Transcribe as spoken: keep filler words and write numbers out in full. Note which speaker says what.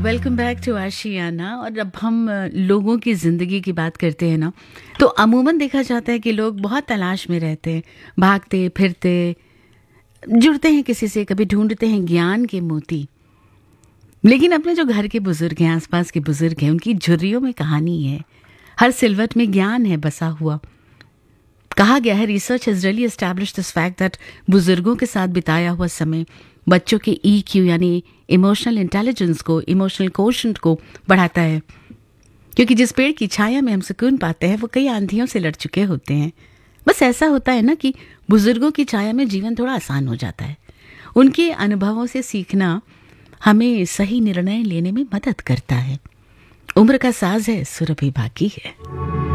Speaker 1: Welcome back to आशियाना। और जब हम लोगों की ज़िंदगी की बात करते हैं ना, तो अमूमन देखा जाता है कि लोग बहुत तलाश में रहते हैं, भागते फिरते, जुड़ते हैं किसी से, कभी ढूंढते हैं ज्ञान के मोती। लेकिन अपने जो घर के बुजुर्ग हैं, आसपास के बुजुर्ग हैं, उनकी झुर्रियों में कहानी है, हर सिलवट में ज्ञान है बसा हुआ। कहा गया है, research has really established this fact that बुजुर्गों के साथ बिताया हुआ समय बच्चों के ई क्यू यानी इमोशनल इंटेलिजेंस को, इमोशनल कोशेंट को बढ़ाता है। क्योंकि जिस पेड़ की छाया में हम सुकून पाते हैं वो कई आंधियों से लड़ चुके होते हैं। बस ऐसा होता है ना कि बुजुर्गों की छाया में जीवन थोड़ा आसान हो जाता है। उनके अनुभवों से सीखना हमें सही निर्णय लेने में मदद करता है। उम्र का साज है, सुरभि बाकी है।